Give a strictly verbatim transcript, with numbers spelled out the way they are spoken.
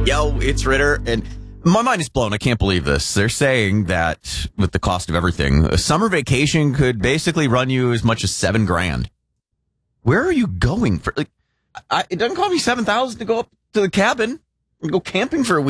Yo, it's Ritter, and my mind is blown. I can't believe this. They're saying that with the cost of everything, a summer vacation could basically run you as much as seven grand. Where are you going for? Like, I, it doesn't cost me seven thousand to go up to the cabin and go camping for a week.